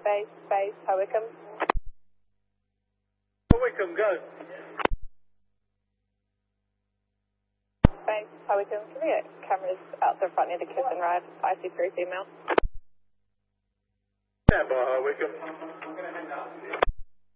Base, High Wycombe. Wycombe, go. Base, High Wycombe. Can we get cameras out the front near the kiss and ride? IC3 female. Stand by, Wycombe.